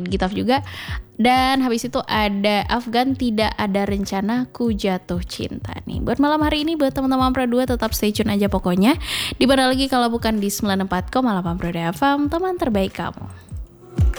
Gitaf juga. Dan habis itu ada Afgan Tidak Ada Rencana Ku Jatuh Cinta nih. Buat malam hari ini buat teman-teman Pro 2 tetap stay tune aja pokoknya. Di mana lagi kalau bukan di 94,8 Pro FM, teman terbaik kamu.